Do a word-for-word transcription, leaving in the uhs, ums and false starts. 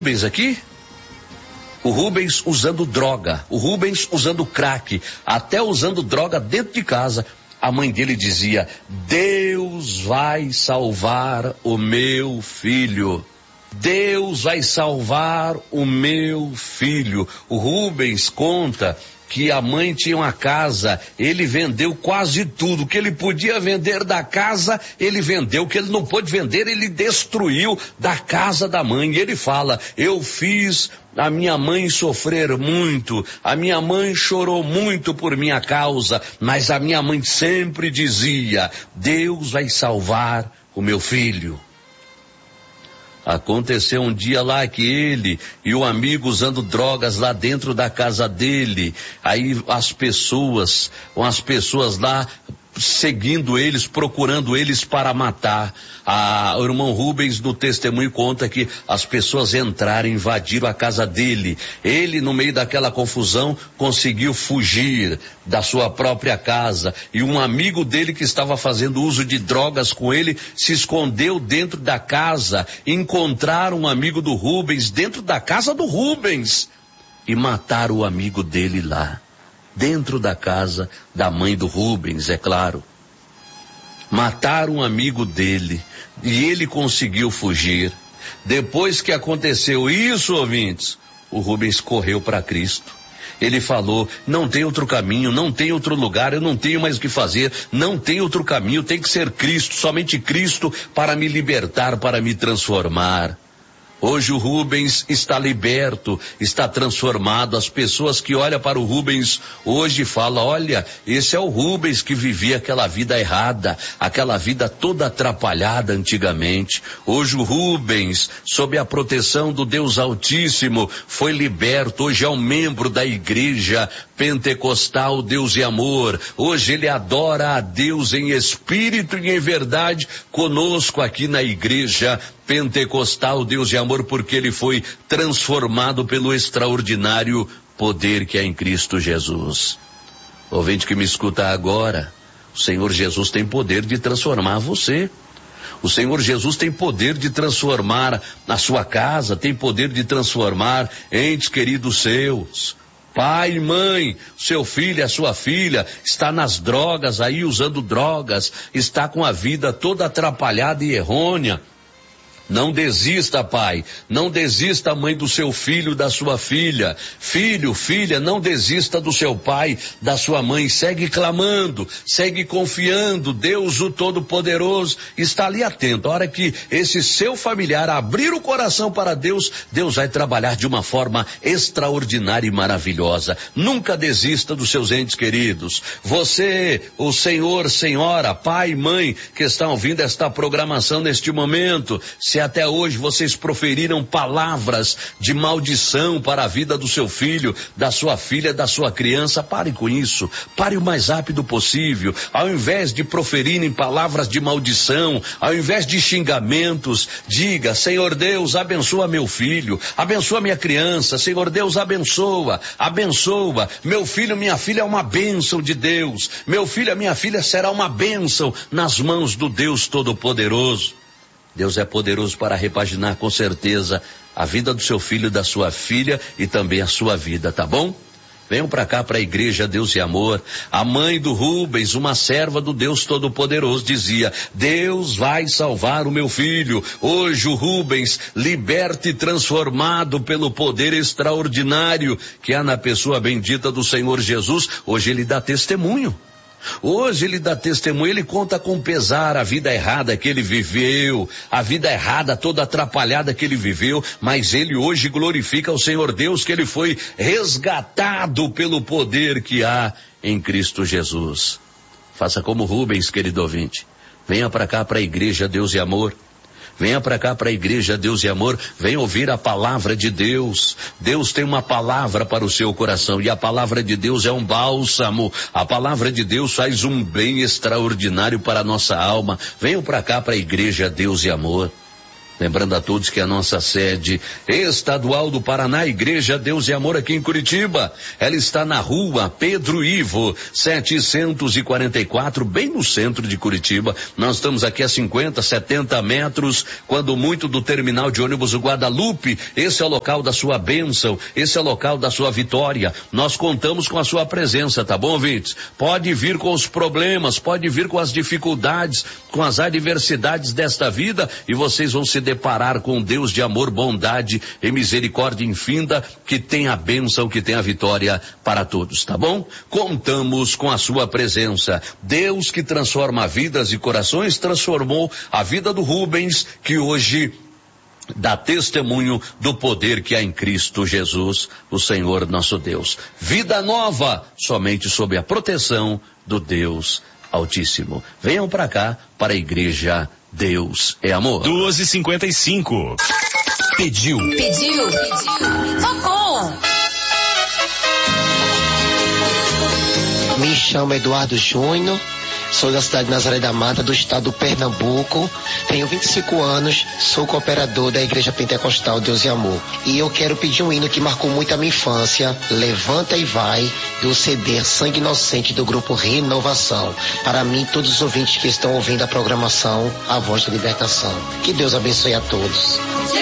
Rubens aqui? O Rubens usando droga, o Rubens usando crack, até usando droga dentro de casa. A mãe dele dizia: Deus vai salvar o meu filho. Deus vai salvar o meu filho. O Rubens conta que a mãe tinha uma casa, ele vendeu quase tudo, que ele podia vender da casa, ele vendeu, que ele não pôde vender, ele destruiu da casa da mãe. E ele fala: eu fiz a minha mãe sofrer muito, a minha mãe chorou muito por minha causa, mas a minha mãe sempre dizia: Deus vai salvar o meu filho. Aconteceu um dia lá que ele e o amigo usando drogas lá dentro da casa dele, aí as pessoas, as pessoas lá seguindo eles, procurando eles para matar. A, o irmão Rubens no testemunho conta que as pessoas entraram, invadiram a casa dele. Ele, no meio daquela confusão, conseguiu fugir da sua própria casa, e um amigo dele que estava fazendo uso de drogas com ele se escondeu dentro da casa. Encontraram um amigo do Rubens dentro da casa do Rubens e mataram o amigo dele lá, dentro da casa da mãe do Rubens, é claro. Mataram um amigo dele e ele conseguiu fugir. Depois que aconteceu isso, ouvintes, o Rubens correu para Cristo. Ele falou: não tem outro caminho, não tem outro lugar, eu não tenho mais o que fazer, não tem outro caminho, tem que ser Cristo, somente Cristo para me libertar, para me transformar. Hoje o Rubens está liberto, está transformado. As pessoas que olham para o Rubens hoje falam: olha, esse é o Rubens que vivia aquela vida errada, aquela vida toda atrapalhada antigamente. Hoje o Rubens, sob a proteção do Deus Altíssimo, foi liberto. Hoje é um membro da igreja pentecostal Deus e Amor. Hoje ele adora a Deus em espírito e em verdade conosco aqui na igreja pentecostal Deus e Amor, porque ele foi transformado pelo extraordinário poder que é em Cristo Jesus. Ouvinte que me escuta agora, o Senhor Jesus tem poder de transformar você. O Senhor Jesus tem poder de transformar a sua casa, tem poder de transformar entes queridos seus. Pai, mãe, seu filho, a sua filha está nas drogas aí, usando drogas, está com a vida toda atrapalhada e errônea. Não desista, pai, não desista, mãe, do seu filho, da sua filha. Filho, filha, não desista do seu pai, da sua mãe. Segue clamando, segue confiando. Deus, o Todo-Poderoso, está ali atento. A hora que esse seu familiar abrir o coração para Deus, Deus vai trabalhar de uma forma extraordinária e maravilhosa. Nunca desista dos seus entes queridos. Você, o senhor, senhora, pai, mãe, que estão ouvindo esta programação neste momento, se até hoje vocês proferiram palavras de maldição para a vida do seu filho, da sua filha, da sua criança, pare com isso, pare o mais rápido possível. Ao invés de proferirem palavras de maldição, ao invés de xingamentos, diga: Senhor Deus, abençoa meu filho, abençoa minha criança, Senhor Deus, abençoa, abençoa, meu filho, minha filha é uma bênção de Deus, meu filho, minha filha será uma bênção nas mãos do Deus Todo-Poderoso. Deus é poderoso para repaginar com certeza a vida do seu filho, da sua filha e também a sua vida, tá bom? Venham para cá, para a igreja Deus e Amor. A mãe do Rubens, uma serva do Deus Todo-Poderoso, dizia: Deus vai salvar o meu filho. Hoje o Rubens, liberto e transformado pelo poder extraordinário que há na pessoa bendita do Senhor Jesus, hoje ele dá testemunho. Hoje ele dá testemunho, ele conta com pesar a vida errada que ele viveu, a vida errada toda atrapalhada que ele viveu, mas ele hoje glorifica o Senhor Deus, que ele foi resgatado pelo poder que há em Cristo Jesus. Faça como Rubens, querido ouvinte. Venha para cá, para a igreja Deus e Amor. Venha para cá, para a igreja Deus e Amor, venha ouvir a palavra de Deus. Deus tem uma palavra para o seu coração, e a palavra de Deus é um bálsamo. A palavra de Deus faz um bem extraordinário para a nossa alma. Venham para cá, para a igreja Deus e Amor. Lembrando a todos que a nossa sede estadual do Paraná, Igreja Deus e Amor aqui em Curitiba, ela está na rua Pedro Ivo, setecentos e quarenta e quatro, bem no centro de Curitiba. Nós estamos aqui a cinquenta, setenta metros, quando muito do terminal de ônibus Guadalupe. Esse é o local da sua bênção, esse é o local da sua vitória. Nós contamos com a sua presença, tá bom, ouvintes? Pode vir com os problemas, pode vir com as dificuldades, com as adversidades desta vida, e vocês vão se deparar com um Deus de amor, bondade e misericórdia infinda, que tem a bênção, que tem a vitória para todos, tá bom? Contamos com a sua presença. Deus que transforma vidas e corações, transformou a vida do Rubens, que hoje dá testemunho do poder que há em Cristo Jesus, o Senhor nosso Deus. Vida nova, somente sob a proteção do Deus Altíssimo. Venham para cá, para a Igreja Deus é Amor. duas e cinquenta e cinco. Pediu. Pediu. Pediu. Tocou. Me chamo Eduardo Júnior, sou da cidade de Nazaré da Mata, do estado do Pernambuco, tenho vinte e cinco anos, sou cooperador da Igreja Pentecostal Deus e Amor. E eu quero pedir um hino que marcou muito a minha infância, Levanta e Vai, do C D Sangue Inocente do grupo Renovação. Para mim, todos os ouvintes que estão ouvindo a programação, a voz da libertação. Que Deus abençoe a todos.